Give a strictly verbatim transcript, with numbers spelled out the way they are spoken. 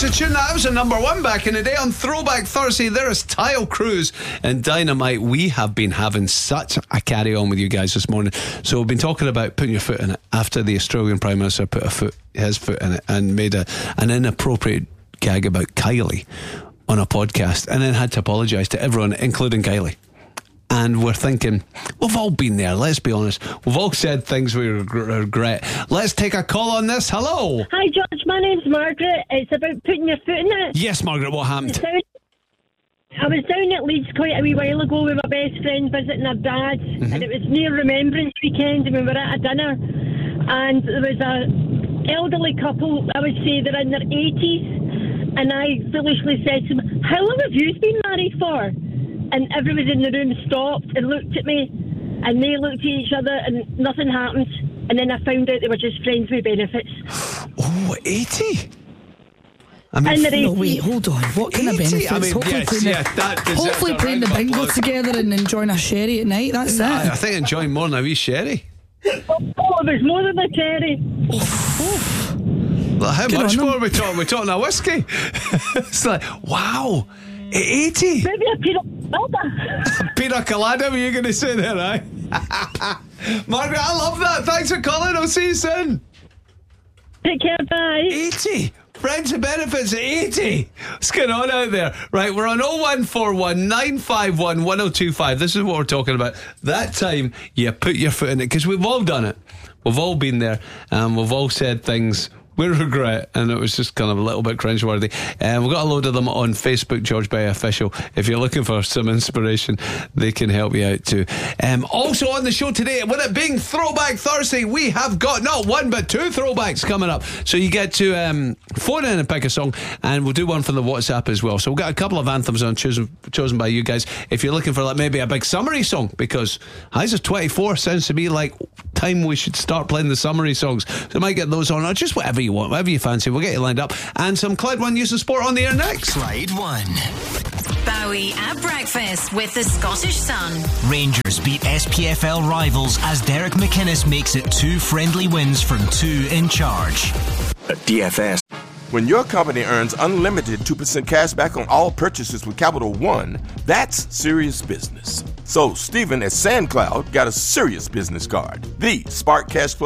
a tune that was a number one back in the day on Throwback Thursday. There is Tile Cruz and Dynamite. We have been having such a carry on with you guys this morning. So we've been talking about putting your foot in it after the Australian Prime Minister put a foot, his foot in it and made a, an inappropriate gag about Kylie on a podcast, and then had to apologise to everyone, including Kylie. And we're thinking, we've all been there, let's be honest. We've all said things we regret. Let's take a call on this. Hello. Hi, George. My name's Margaret. It's about putting your foot in it. Yes, Margaret, what happened? Down, I was down at Leeds quite a wee while ago with my best friend visiting her dad, mm-hmm. and it was near Remembrance Weekend, and we were at a dinner, and there was a elderly couple, I would say they're in their eighties, and I foolishly said to them, how long have you been married for? And everybody in the room stopped and looked at me, and they looked at each other, and nothing happened. And then I found out they were just friends with benefits. Oh, eighty? I mean, no, wait, hold on. What kind of benefits? I mean, hopefully yes, playing, yeah, the, hopefully playing the bingo applause. Together and enjoying a sherry at night. That's I, it. I think enjoying more than a wee sherry. Oh, it was more than a cherry. Oh. Well, how Good much more are we talking? We're talking a whiskey. It's like, wow, eighty. Maybe a pina colada. Pina colada, were you going to say there, right? Margaret, I love that. Thanks for calling. I'll see you soon. Take care, bye. eighty. Friends and benefits at eighty. What's going on out there? Right, we're on oh one four one, nine five one, one oh two five. This is what we're talking about. That time you put your foot in it, because we've all done it. We've all been there, and we've all said things we regret, and it was just kind of a little bit cringeworthy. And um, we've got a load of them on Facebook, George Bay Official. If you're looking for some inspiration, they can help you out too. Um, also on the show today, with it being Throwback Thursday, we have got not one but two throwbacks coming up. So you get to um, phone in and pick a song, and we'll do one from the WhatsApp as well. So we've got a couple of anthems on chosen, chosen by you guys. If you're looking for like maybe a big summery song, because Highs of twenty-four sounds to me like time we should start playing the summery songs. So I might get those on, or just whatever you want, whatever you fancy. We'll get you lined up. And some Clyde One News and Sport on the air next. Clyde One. Bowie at breakfast with the Scottish Sun. Rangers beat S P F L rivals as Derek McInnes makes it two friendly wins from two in charge. At D F S. When your company earns unlimited two percent cash back on all purchases with Capital One, that's serious business. So Stephen at SandCloud got a serious business card, the Spark Cash Plus